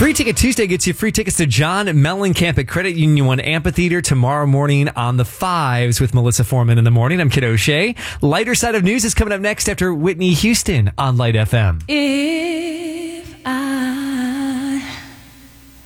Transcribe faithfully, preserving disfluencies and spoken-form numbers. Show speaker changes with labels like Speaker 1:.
Speaker 1: Free Ticket Tuesday gets you free tickets to John Mellencamp at Credit Union One Amphitheater tomorrow morning on the Fives with Melissa Foreman in the morning. I'm Kid O'Shea. Lighter Side of News is coming up next after Whitney Houston on Light F M.
Speaker 2: It